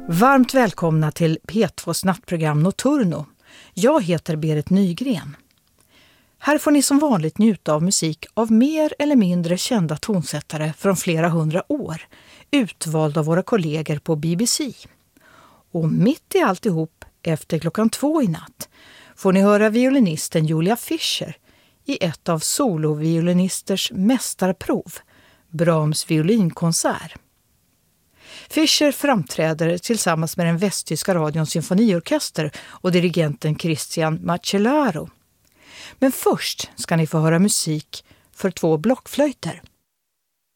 Varmt välkomna till P2s nattprogram Nocturno. Jag heter Berit Nygren. Här får ni som vanligt njuta av musik av mer eller mindre kända tonsättare från flera hundra år, utvald av våra kollegor på BBC. Och mitt i alltihop, efter 2:00 i natt, får ni höra violinisten Julia Fischer i ett av soloviolinisters mästarprov, Brahms violinkonsert. Fischer framträder tillsammans med den västtyska radions symfoniorkester och dirigenten Christian Macellaro. Men först ska ni få höra musik för 2 blockflöjter.